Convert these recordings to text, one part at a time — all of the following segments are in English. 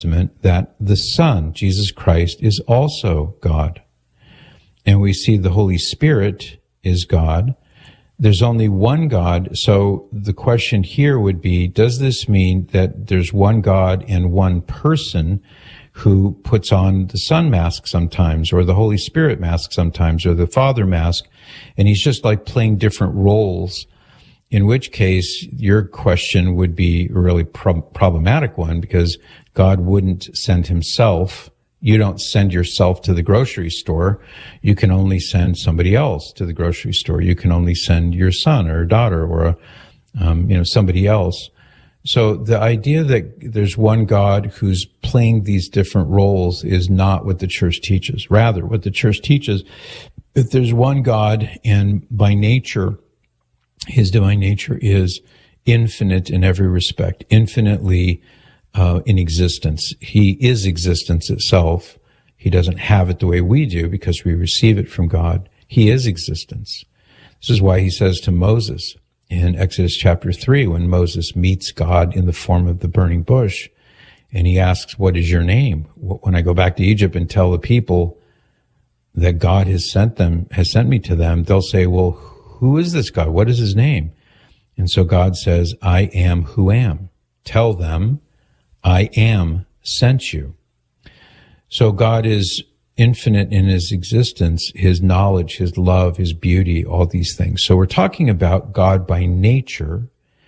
Testament that the Son, Jesus Christ, is also God. And we see the Holy Spirit is God. There's only one God. So the question here would be, does this mean that there's one God and one person who puts on the Son mask sometimes, or the Holy Spirit mask sometimes, or the Father mask, and he's just like playing different roles? In which case, your question would be a really problematic one, because God wouldn't send himself. You don't send yourself to the grocery store. You can only send somebody else to the grocery store. You can only send your son or daughter or somebody else. So the idea that there's one God who's playing these different roles is not what the church teaches. Rather, what the church teaches, that there's one God, and by nature, his divine nature is infinite in every respect, infinitely in existence. He is existence itself. He doesn't have it the way we do because we receive it from God. He is existence. This is why he says to Moses in Exodus chapter 3, when Moses meets God in the form of the burning bush, and he asks, "What is your name?" When I go back to Egypt and tell the people that God has sent me to them, they'll say, "Well, who is this God? What is his name?" And so God says, "I am who am. Tell them, I am sent you." So God is infinite in his existence, his knowledge, his love, his beauty, all these things. So we're talking about God by nature,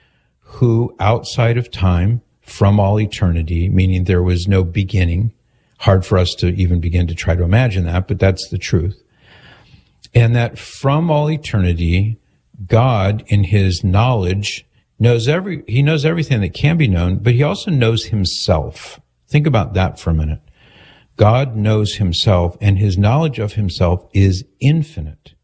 who outside of time, from all eternity, meaning there was no beginning. Hard for us to even begin to try to imagine that, but that's the truth. And that from all eternity, God, in his knowledge, he knows everything that can be known, but he also knows himself. Think about that for a minute. God knows himself, and his knowledge of himself is infinite.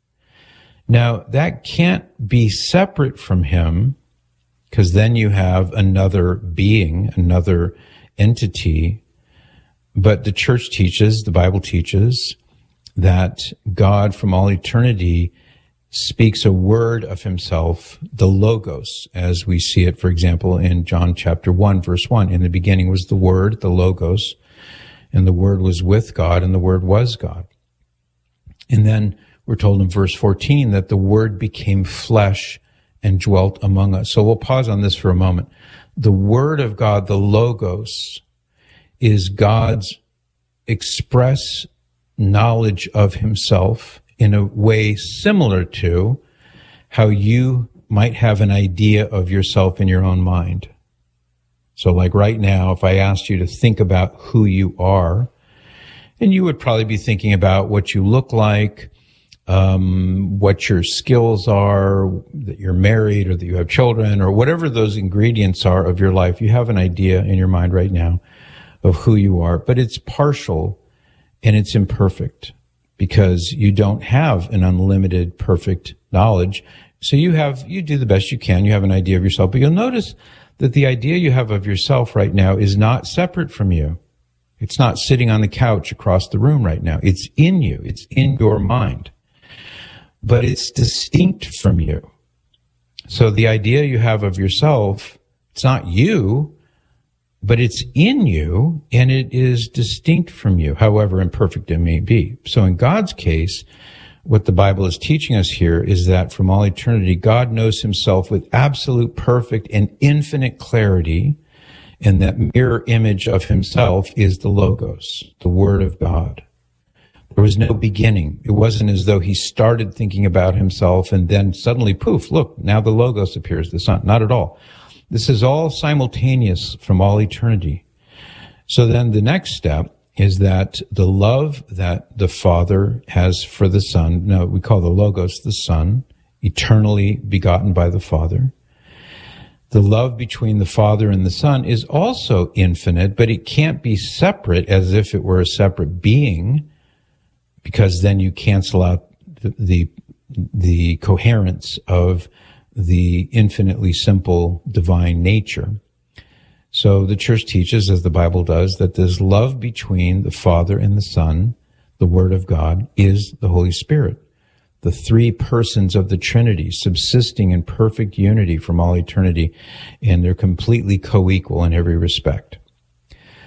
Now, that can't be separate from him, because then you have another being, another entity. But the church teaches, the Bible teaches, that God from all eternity speaks a word of himself, the Logos, as we see it, for example, in John chapter 1, verse 1. In the beginning was the Word, the Logos, and the Word was with God, and the Word was God. And then we're told in verse 14 that the Word became flesh and dwelt among us. So we'll pause on this for a moment. The Word of God, the Logos, is God's express knowledge of himself in a way similar to how you might have an idea of yourself in your own mind. So like right now, if I asked you to think about who you are, and you would probably be thinking about what you look like, what your skills are, that you're married or that you have children, or whatever those ingredients are of your life, you have an idea in your mind right now of who you are, but it's partial and it's imperfect because you don't have an unlimited perfect knowledge. So you do the best you can. You have an idea of yourself, but you'll notice that the idea you have of yourself right now is not separate from you. It's not sitting on the couch across the room right now. It's in you. It's in your mind, but it's distinct from you. So the idea you have of yourself, it's not you, but it's in you, and it is distinct from you, however imperfect it may be. So in God's case, what the Bible is teaching us here is that from all eternity, God knows himself with absolute, perfect, and infinite clarity, and that mirror image of himself is the Logos, the Word of God. There was no beginning. It wasn't as though he started thinking about himself and then suddenly, poof, look, now the Logos appears, the Son. Not at all. This is all simultaneous from all eternity. So then the next step is that the love that the Father has for the Son, no, we call the Logos the Son, eternally begotten by the Father. The love between the Father and the Son is also infinite, but it can't be separate as if it were a separate being, because then you cancel out the coherence of the infinitely simple divine nature. So the church teaches, as the Bible does, that this love between the Father and the Son, the Word of God, is the Holy Spirit. The three persons of the Trinity subsisting in perfect unity from all eternity, and they're completely co-equal in every respect.